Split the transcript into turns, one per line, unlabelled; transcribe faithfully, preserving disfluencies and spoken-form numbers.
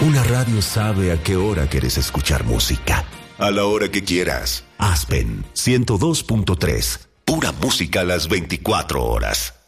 Una radio sabe a qué hora quieres escuchar música. A la hora que quieras. Aspen ciento dos punto tres. Pura música a las veinticuatro horas.